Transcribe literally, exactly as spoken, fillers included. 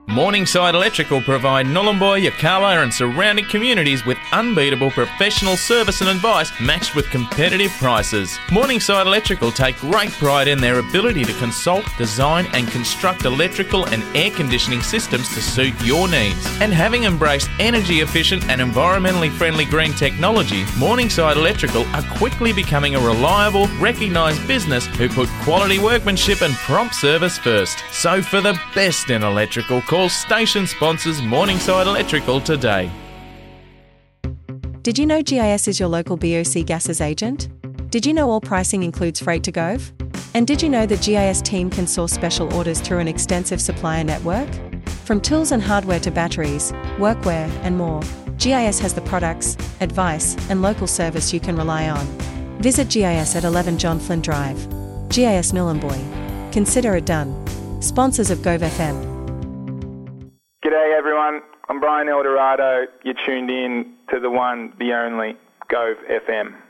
Morningside Electrical provide Nhulunbuy, Yirrkala and surrounding communities with unbeatable professional service and advice matched with competitive prices. Morningside Electrical take great pride in their ability to consult, design and construct electrical and air conditioning systems to suit your needs. And having embraced energy efficient and environmentally friendly green technology, Morningside Electrical are quickly becoming a reliable, recognised business who put quality workmanship and prompt service first. So for the best in electrical, call station sponsors Morningside Electrical today. Did you know G I S is your local B O C Gases agent? Did you know all pricing includes freight to Gove? And did you know the G I S team can source special orders through an extensive supplier network? From tools and hardware to batteries, workwear and more, G I S has the products, advice and local service you can rely on. Visit G I S at eleven John Flynn Drive. G I S Nhulunbuy. Consider it done. Sponsors of Gove F M. G'day everyone, I'm Brian Eldorado. You're tuned in to the one, the only, Gove F M.